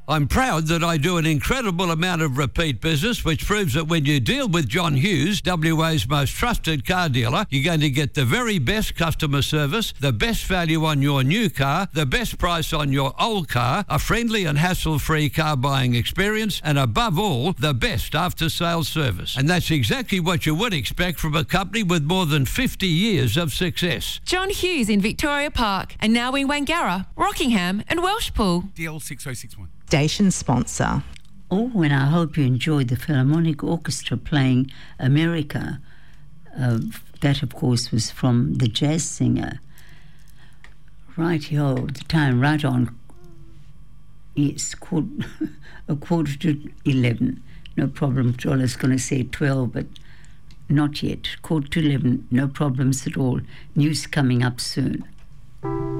I'm proud that I do an incredible amount of repeat business, which proves that when you deal with John Hughes, WA's most trusted car dealer, you're going to get the very best customer service, the best value on your new car, the best price on your old car, a friendly and hassle-free car buying experience, and above all, the best after-sales service. And that's exactly what you would expect from a company with more than 50 years of success. John Hughes in Victoria Park, and now in Wangara, Rockingham and Welshpool. DL 6061. Station sponsor. Oh, and I hope you enjoyed the Philharmonic Orchestra playing America. That, of course, was from the jazz singer. Right-yo, the time, right on. It's a quarter to 11. No problem at all. I was going to say 12, but not yet. Quarter to 11, no problems at all. News coming up soon.